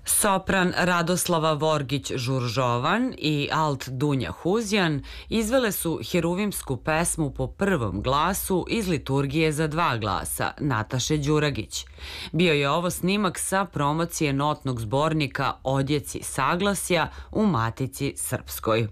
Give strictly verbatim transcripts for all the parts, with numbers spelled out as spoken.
Sopran Radoslava Vorgić-Žuržovan i alt Dunja Huzjan izvele su heruvimsku pesmu po prvom glasu iz liturgije za dva glasa Nataše Đuragić. Bio je ovo snimak sa promocije notnog zbornika Odjeci saglasja u Matici Srpskoj.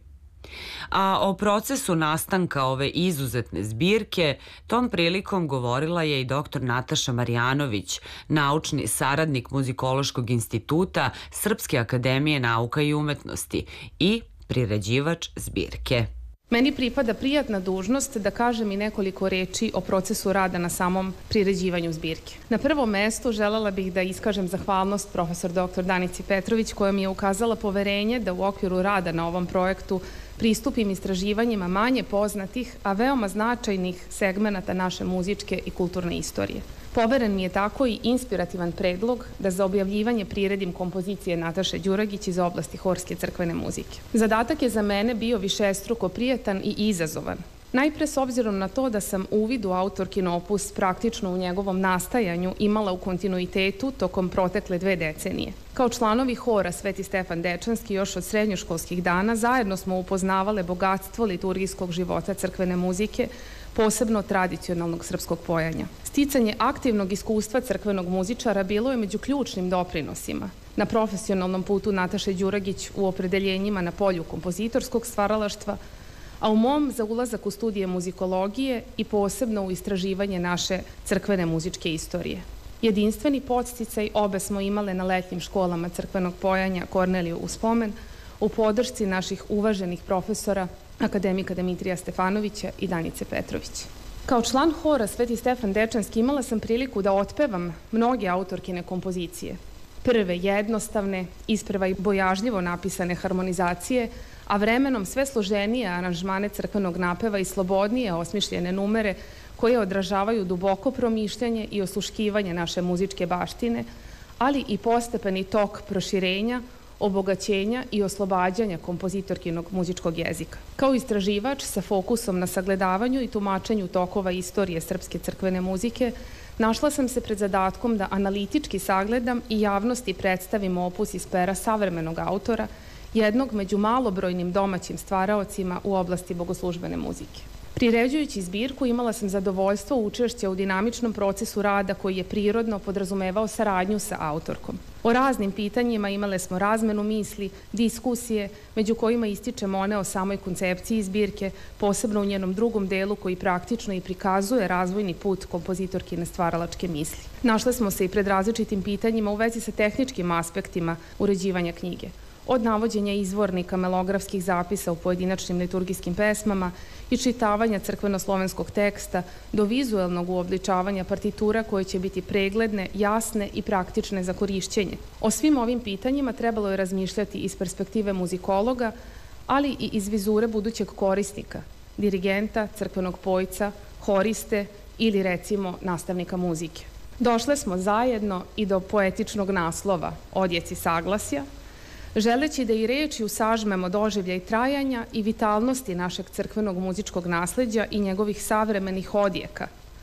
A o procesu nastanka ove izuzetne zbirke tom prilikom govorila je i doktor Nataša Marjanović, naučni saradnik Muzikološkog instituta Srpske akademije nauka i umetnosti i priređivač zbirke. Meni pripada prijatna dužnost da kažem i nekoliko reči o procesu rada na samom priređivanju zbirke. Na prvom mestu želela bih da iskažem zahvalnost profesor doktor Danici Petrović koja mi je ukazala poverenje da u okviru rada na ovom projektu pristupim istraživanjima manje poznatih, a veoma značajnih segmenata naše muzičke i kulturne istorije. Poveren mi je tako i inspirativan predlog da za objavljivanje priredim kompozicije Nataše Đuragić iz oblasti horske crkvene muzike. Zadatak je za mene bio višestruko prijatan i izazovan. Najpre s obzirom na to da sam uvid u autorkin opus praktično u njegovom nastajanju imala u kontinuitetu tokom protekle dve decenije. Kao članovi hora Sveti Stefan Dečanski još od srednjoškolskih dana zajedno smo upoznavale bogatstvo liturgijskog života crkvene muzike, posebno tradicionalnog srpskog pojanja. Sticanje aktivnog iskustva crkvenog muzičara bilo je među ključnim doprinosima na profesionalnom putu Nataše Đuragić u opredeljenjima na polju kompozitorskog stvaralaštva, a u mom za ulazak u studije muzikologije i posebno u istraživanje naše crkvene muzičke istorije. Jedinstveni podsticaj obe smo imale na letnjim školama crkvenog pojanja Korneliju u spomen u podršci naših uvaženih profesora akademika Dimitrija Stefanovića i Danice Petrović. Kao član hora Sveti Stefan Dečanski imala sam priliku da otpevam mnoge autorkine kompozicije. Prve jednostavne, isprva i bojažljivo napisane harmonizacije, a vremenom sve složenije aranžmane crkvenog napeva i slobodnije osmišljene numere koje odražavaju duboko promišljanje i osluškivanje naše muzičke baštine, ali i postepeni tok proširenja, obogaćenja i oslobađanja kompozitorkinog muzičkog jezika. Kao istraživač sa fokusom na sagledavanju i tumačenju tokova istorije srpske crkvene muzike, našla sam se pred zadatkom da analitički sagledam i javnosti predstavim opus iz pera savremenog autora, jednog među malobrojnim domaćim stvaraocima u oblasti bogoslužbene muzike. Priređujući zbirku imala sam zadovoljstvo učešća u dinamičnom procesu rada koji je prirodno podrazumevao saradnju sa autorkom. O raznim pitanjima imale smo razmenu misli, diskusije, među kojima ističemo one o samoj koncepciji zbirke, posebno u njenom drugom delu koji praktično i prikazuje razvojni put kompozitorkine stvaralačke misli. Našle smo se i pred različitim pitanjima u vezi sa tehničkim aspektima uređivanja knjige. Od navođenja izvornika melografskih zapisa u pojedinačnim liturgijskim pesmama i čitavanja crkveno-slovenskog teksta do vizuelnog uobličavanja partitura koje će biti pregledne, jasne i praktične za korišćenje. O svim ovim pitanjima trebalo je razmišljati iz perspektive muzikologa, ali i iz vizure budućeg korisnika, dirigenta, crkvenog pojca, horiste ili recimo nastavnika muzike. Došle smo zajedno i do poetičnog naslova Odjeci saglasja, želeći da i rečju sažmemo doživljaj trajanja i vitalnosti našeg crkvenog muzičkog nasleđa i njegovih savremenih odjeka,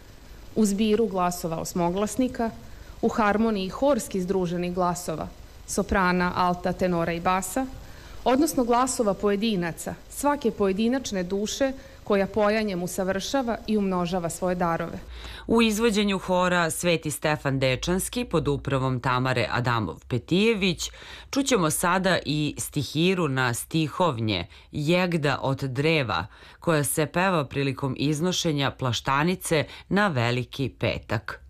u zbiru glasova osmoglasnika, u harmoniji horski združenih glasova, soprana, alta, tenora i basa, odnosno glasova pojedinaca, svake pojedinačne duše koja pojanjem usavršava i umnožava svoje darove. U izvođenju hora Sveti Stefan Dečanski pod upravom Tamare Adamov-Petijević čućemo sada i stihiru na stihovnje Jegda od dreva koja se peva prilikom iznošenja plaštanice na Veliki petak.